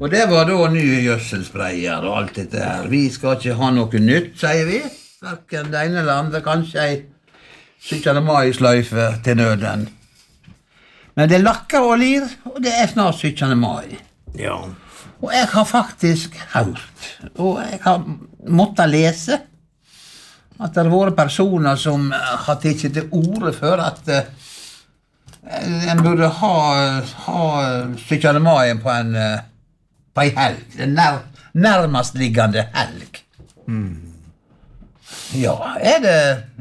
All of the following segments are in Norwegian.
Og det var da nye gjødselsprayer og alt dette her. Vi skal ikke ha noe nytt, sier vi. Hverken det ene eller andre, kanskje ei 17. mai-sløyfe til nøden. Men det lakker og lir, og det snart 17. mai. Ja. Og jeg har faktisk hørt, og jeg har måttet lese, at det har vært personer som har tatt til orde for at en burde ha 17. mai på en helg, en nærmest liggende helg. Ja, det...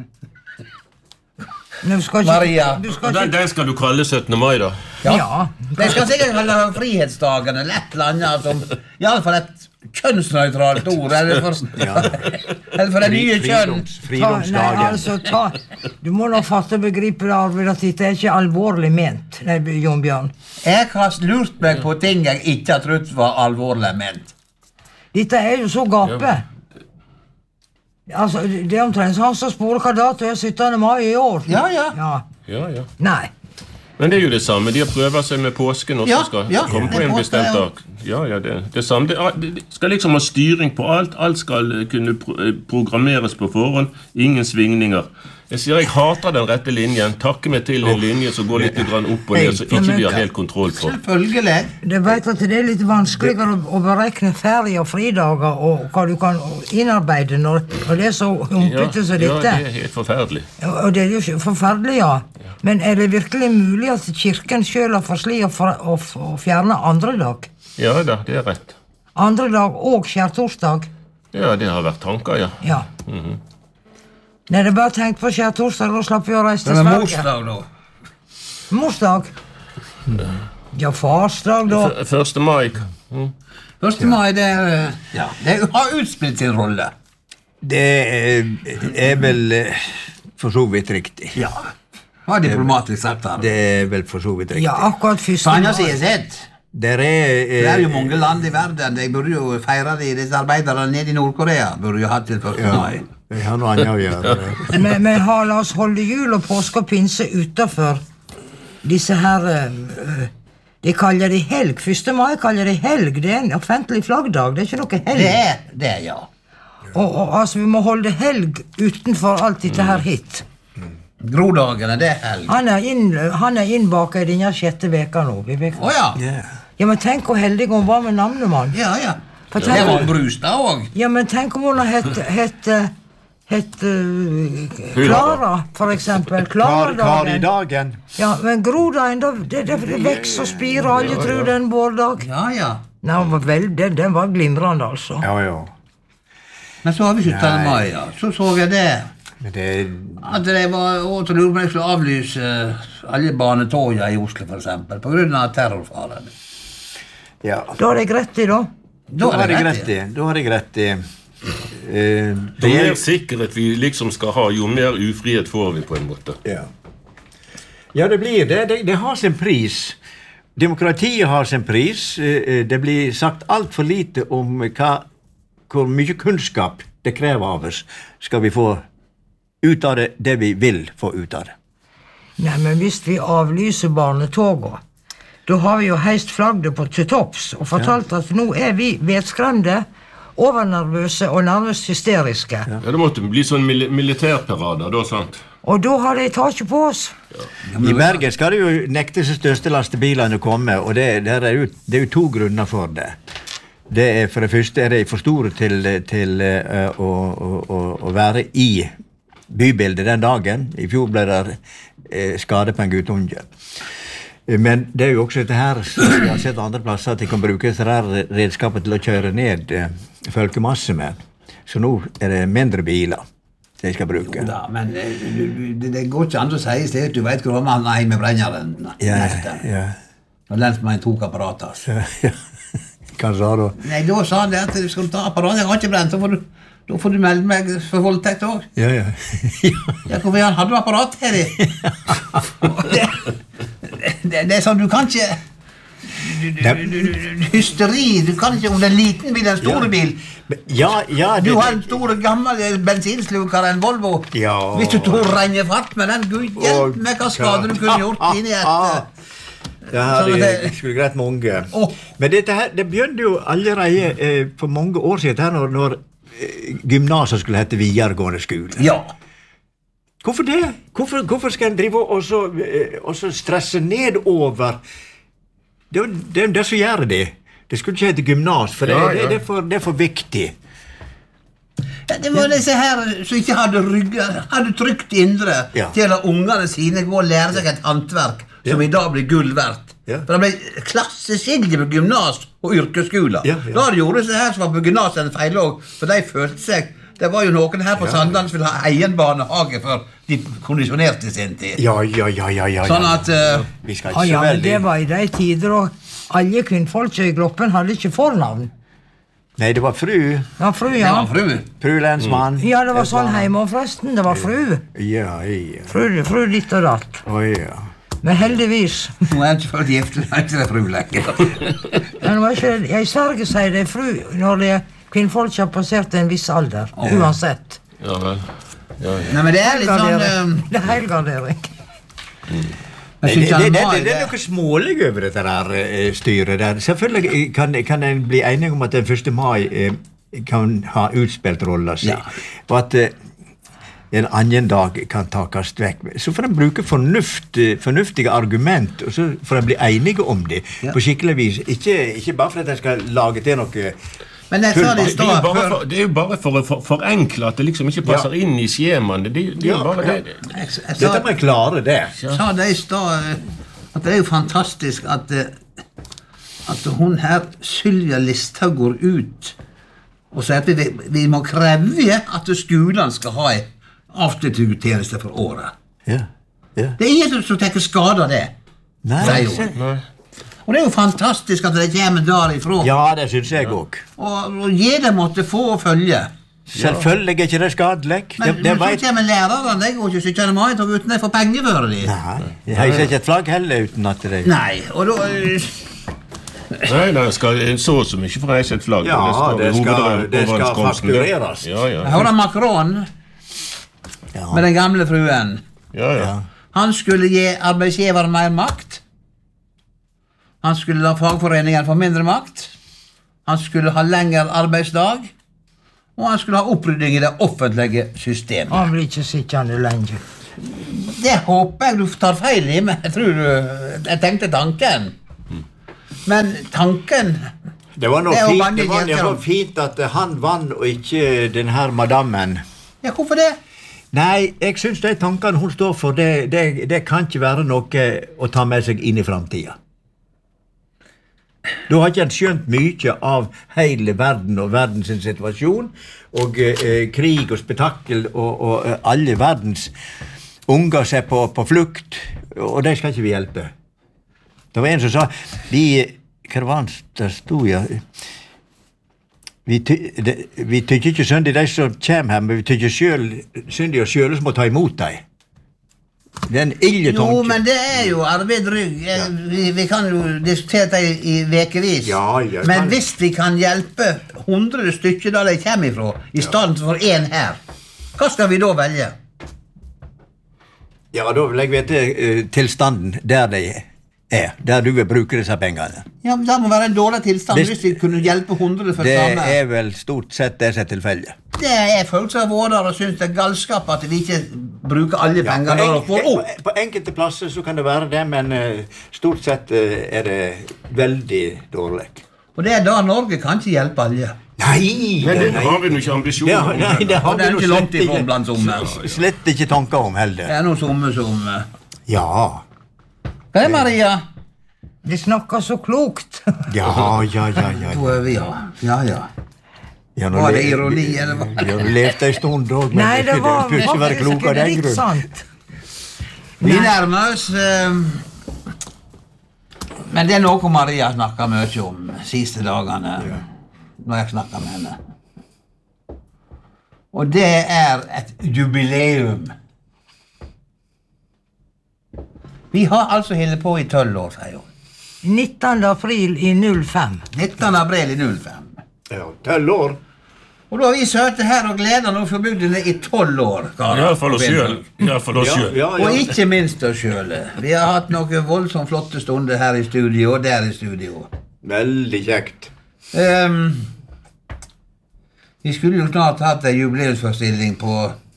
Maria. Den skal du kalle 17. mai da? Ja. Det skal sikkert kalle frihetsdagen eller et eller annet som, i alle fall et kjønnsneutralt ord, eller for det nye kjønn. Fridomsdagen. Du må nå fatte begripet, Arvid, at dette ikke alvorlig ment, Jon Bjørn. Jeg har lurt meg på ting jeg ikke har trodd var alvorlig ment. Dette jo så gape. Altså, det omtrent han som sporer hva dato 17. mai i år. Ja. Nei. Men det jo det samme, de har prøvet seg med påsken også, skal komme på en bestemt dag. Ja, det samme. Det skal liksom ha styring på alt skal kunne programmeres på forhånd, ingen svingninger. Jeg sier, jeg hater den rette linjen, takker meg til en linje som går litt grann opp og ned, så ikke vi har helt kontroll på. Selvfølgelig. Du vet at det litt vanskeligere å berekne ferie og fridager, og hva du kan innarbeide når det så ombytte som dette. Ja, det helt forferdelig. Og det jo forferdelig, ja. Men det virkelig mulig at kirken selv har forslig å fjerne andre dag? Ja da, det rett. Andre dag og skjærtorsdag? Ja, det har vært tanker, ja. Ja. Nei, det bare tenkt på skjærtorsdag, da slapp vi å reise til Sverige. Det morsdag da. Morsdag? Ja, farsdag da. 1. mai. 1. mai, det har utspilt sin rolle. Det vel for så vidt riktig. Ja. Hva diplomatisk sagt her? Det vel for så vidt riktig. Ja, akkurat 1. mai. Sanja sier sitt. Det jo mange land i verden, de burde jo feire det, disse arbeidere nede i Nord-Korea burde jo hatt til 1. mai. Det har noe annet å gjøre. Men la oss holde jul og påske og pinse utenfor disse her, de kaller det helg. 1. mai kaller det helg, det en offentlig flaggdag, det ikke noe helg. Det, ja. Og altså, vi må holde helg utenfor alt dette her hit. Grodagene, det helg. Han innbaka i denne 6. veka nå. Åja. Ja, men tenk hvor heldig hun var med navnemann. Ja. Det var Brustad også. Ja, men tenk om hun har hett Klara, for eksempel. Karidagen. Ja, men Grodagen, det vekst og spirer, alle tror den vår dag. Ja. Nei, den var glimrende, altså. Ja. Men så har vi 17. mai, ja. Så jeg det. At det var også lurt meg å avlyse alle banetåger i Oslo, for eksempel, på grunn av terrorfaren. Ja. Da har jeg rett i, da. Da har jeg rett i. Jo mer sikkerhet vi liksom skal ha, jo mer ufrihet får vi på en måte. Ja, det blir det. Det har sin pris. Demokratiet har sin pris. Det blir sagt alt for lite om hvor mye kunnskap det krever av oss skal vi få ut av det vi vil få ut av det. Nei, men hvis vi avlyser barnetoget, da har vi jo heist flagget til topps og fortalt at nå vi vetskremde, overnervøse og nærmest hysteriske. Ja, det måtte bli sånn militærparader, da, sant? Og da har de tatt på oss. I Bergen skal det jo nekte seg største lastebilene komme, og det er jo 2 grunner for det. Det for det første de for store til å være i bybildet den dagen. I fjor ble det skade på en guttunge. Men det jo også dette her, jeg har sett andre plasser, at de kan bruke dette her redskapet til å kjøre ned folkemasse med. Så nå det mindre biler de skal bruke. Jo da, men det går ikke an å si i stedet. Du vet hvor man er med brenneren. Ja. Og lensmannen tok apparatet. Ja. Hva sa du? Nei, da sa han det at du skal ta apparatet. Jeg har ikke brent, da får du melde meg for voldtekt også. Ja. Ja, hvorfor hadde du apparat her i? Det sånn, du kan ikke... Hysteri, du kan ikke om det liten bil, en store bil. Ja, du har en stor gammel bensinslukar, en Volvo. Ja. Hvis du tog regne fart med den, Gud hjelp meg hva skade du kunne gjort inn i et Ja, det skulle greit mange. Men dette her, det begynte jo allerede for mange år siden her når gymnaset skulle hete videregående skole. Ja. Hvorfor det? Hvorfor skal en drive og så stresse nedover? Det er det som gjør det. Det skulle ikke hete gymnas, for det er for viktig. Ja, det var disse her som ikke hadde trygt indre til å la ungene sine gå og lære seg et håndverk som i dag blir gull verdt. For det ble klasseskilje på gymnas og yrkesskoler. Da gjorde disse her som var på gymnas en feil også, for de følte seg. Det var jo noen her på Sandland som ville ha egen barnehage for de kondisjonerte i sin tid. Ja. Sånn at vi skal ikke så veldig. Det var i de tider, og alle kvinnfolk i Gloppen hadde ikke fornavn. Nei, det var fru. Ja, fru, ja. Det var fru. Fru lensmann. Ja, det var sånn hjemme forresten. Det var fru. Ja. Fru ditt og datt. Ja. Men heldigvis. Nå er jeg ikke født gift, det er ikke det fru lenger. Men jeg Sverige sier det fru når kvinnfolk har passert en viss alder, uansett. Ja. Nei, men det er litt sånn... Det er helgardering. Det er noe smålig over dette der styret der. Selvfølgelig kan en bli enig om at den 1. mai kan ha utspilt rolla si, og at en annen dag kan takast vekk. Så får en bruke fornuftige argument, og så får en bli enige om det på skikkelig vis. Ikke bare for at en skal lage til noe. Men det er jo bare for å forenkle at det liksom ikke passer inn i skjemaen. Dette må jeg klare det. Sa det i stad at det er jo fantastisk at hun her, Sylvia Listhaug, går ut og sier at vi må kreve at skolen skal ha en avslutningstjeneste for året. Det er ingen som tenker skade av det. Nei. Og det er jo fantastisk at det kommer derifra. Ja, det synes jeg også. Og det måtte få å følge. Selvfølgelig er ikke det skadelig. Men så kommer lærerne, de går ikke 17. mai uten de får penger for det. Nei, jeg har ikke et flagg heller uten at det... Nei, og da... Nei, det skal så mye for å reise et flagg. Ja, det skal faktureres. Jeg hører Macron med den gamle fruen. Han skulle gi arbeidsgiver mer makt. Han skulle la fagforeningen få mindre makt. Han skulle ha lengre arbeidsdag. Og han skulle ha opprydding i det offentlige systemet. Han blir ikke sittende lenge. Det håper jeg du tar feil i, men jeg tenkte tanken. Men tanken... Det var noe fint at han vann og ikke den her madammen. Ja, hvorfor det? Nei, jeg synes de tankene hun står for, det kan ikke være noe å ta med seg inn i fremtiden. Da har ikke en skjønt mye av hele verden og verdens situasjon, og krig og spetakkel og alle verdens unger seg på flukt, og det skal ikke vi hjelpe. Det var en som sa, hva var det der stod, ja? Vi tykker ikke synd i de som kommer her, men vi tykker synd i oss selv som må ta imot dem. Det er en ille tanke. Jo, men det er jo arbeidrygg. Vi kan jo diskutere det i vekevis. Men hvis vi kan hjelpe 100 stykker der de kommer ifra, i stedet for en her, hva skal vi da velge? Ja, da vil jeg vite tilstanden der de der du vil bruke disse pengene. Ja, men det må være en dårlig tilstand hvis vi kunne hjelpe 100 for samme. Det er vel stort sett det som er tilfellet. Det er folk som har vært der og synes det er galskap at vi ikke bruker alle pengene der og får opp. På enkelte plasser så kan det være det, men stort sett er det veldig dårlig. Og det er da Norge kan ikke hjelpe alle. Nei, det har vi jo ikke ambisjoner om. Det har vi ikke langt ifrån blant sommer. Slett ikke tanker om heller. Det er noe sommer som... Ja. Hva er Maria? De snakker så klokt. Ja. Var det ironi, eller hva? Vi har levd en stund også, men nei, det var ikke være klok av den grunn. Sant. Vi nærmer oss... Men det er noe Maria snakker mye om siste dagene, når jeg snakker med henne. Og det er et jubileum. Vi har altså holdt på i 12 år, sier hun. 19. april i 05. 19. april i 05. Ja, 12 år. Og da har vi søte her og gleder nå for bygdene I 12 år. I hvert fall oss selv. Og ikke minst oss selv. Vi har hatt noen voldsomt flotte stunder her I studio og der I studio. Veldig kjekt. Vi skulle jo snart hatt en jubileumsforstilling på...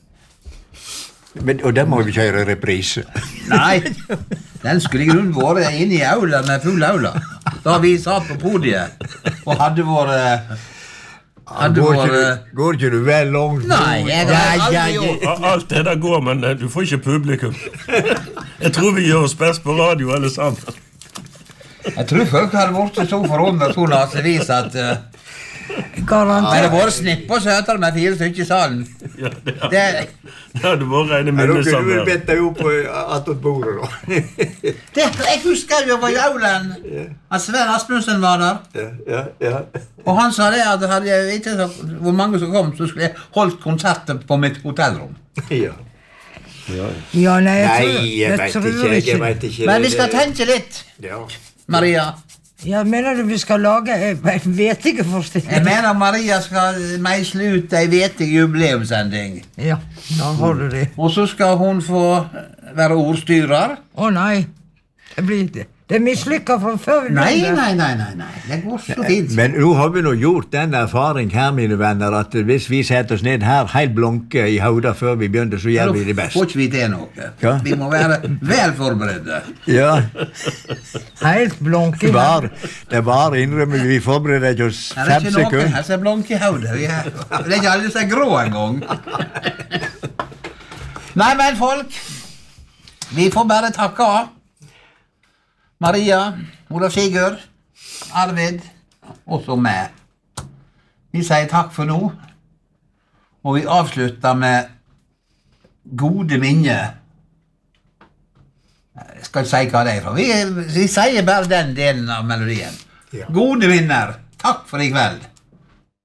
Og der må vi kjøre reprise. Nei, den skulle I grunnen vært inne I aula med full aula. Da vi satt på podiet og hadde vært... Går ikke du vel langt? Nei, jeg har aldri gjort. Alt det der går, men du får ikke publikum. Jeg tror vi gjør oss best på radio alle sammen. Jeg tror folk hadde vært så forundret så lasevis at... Garantert. Det var snipp og søter med 4 stykker I salen. Ja, det var rene minnesamler. Du vil bette deg opp på attåt bordet da. Jeg husker jo på I aulen at Sven Asmussen var der. Ja. Og han sa det at hadde jeg ikke så hvor mange som kom, så skulle jeg holdt konserten på mitt hotellrom. Ja. Nei, jeg vet ikke. Men vi skal tenke litt, Maria. Ja, mener du vi skal lage en vetige forestilling? Jeg mener Maria skal meisle ut en vetig jubileumsending. Ja, da har du det. Og så skal hun få være ordstyrer. Nei, det blir det. Det mislykket fra før vi Nei, det går så fint. Men nå har vi nå gjort den erfaring her, mine venner, at hvis vi setter oss ned her helt blanke I hodet før vi begynner, så gjør vi det best. Får ikke vi til noe. Ja. Vi må være vel forberedte. Ja. Helt blanke. Det var innrømmer vi forbereder ikke oss 5 sekunder. Det ikke noe her som blanke I hodet. Det ikke alle som grå en gang. Nei, men folk, vi får bare takke av. Maria, Olav Sigurd, Arvid, og så meg. Vi sier takk for nå, og vi avslutter med gode minner. Jeg skal ikke si hva det fra. Vi sier bare den delen av melodien. Gode minner. Takk for I kveld.